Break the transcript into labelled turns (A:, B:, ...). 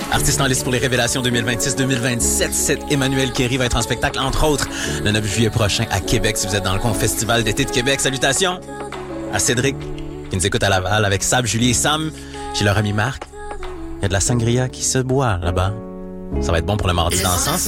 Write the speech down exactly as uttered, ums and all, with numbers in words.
A: Artiste en liste pour les Révélations deux mille vingt-six deux mille vingt-sept, cet Emmanuel Kéry va être en spectacle, entre autres, le neuf juillet prochain à Québec. Si vous êtes dans le coin, Festival d'été de Québec, salutations à Cédric, qui nous écoute à Laval, avec Sab, Julie et Sam, chez leur ami Marc. Il y a de la sangria qui se boit là-bas. Ça va être bon pour le mardi dansant.